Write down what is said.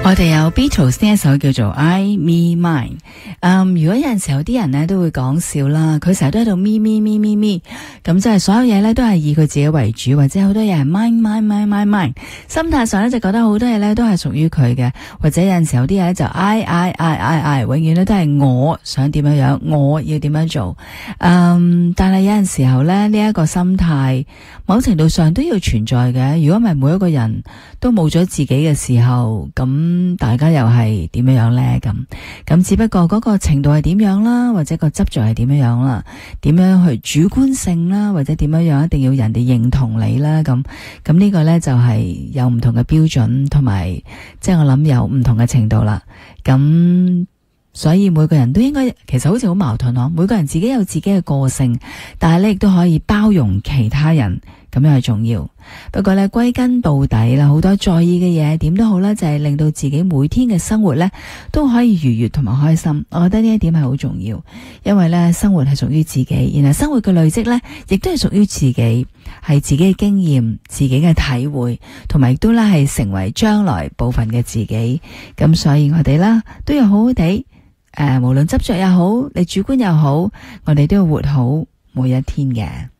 我哋有 Beatles 呢一首叫做 I Me Mine。如果有陣時候啲人呢都會講笑啦，佢成日都喺度咪，咁即係所有嘢呢都係以佢自己為主，或者好多嘢係 mine。心態上呢就覺得好多嘢呢都係屬於佢嘅，或者有陣時候啲嘢呢就 I，永遠呢都係我想點樣，我要點樣做。但係有陣時候呢，呢一個心態，某程度上都要存在嘅。如果唔係每一個人都冇咗自己嘅時候，咁大家又係點樣呢？咁只不過嗰個程度係點樣啦，或者個執着係點樣啦，點樣去主觀性啦，或者點樣一定要人哋認同你啦。咁呢個呢，就係有唔同嘅標準，同埋即係我諗有唔同嘅程度啦。咁所以每個人都應該，其實好似好矛盾嗬。每個人自己有自己嘅個性，但係咧亦都可以包容其他人，咁樣係重要。不過咧歸根到底啦，好多在意嘅嘢點都好啦，就係令到自己每天嘅生活咧都可以愉悅同埋開心。我覺得呢一點係好重要，因為咧生活係屬於自己，然後生活嘅累積咧亦都係屬於自己，係自己嘅經驗、自己嘅體會，同埋亦都咧係成為將來部分嘅自己。咁所以我哋啦都要好好地。無論執着又好，你主觀又好，我哋都要活好每一天嘅。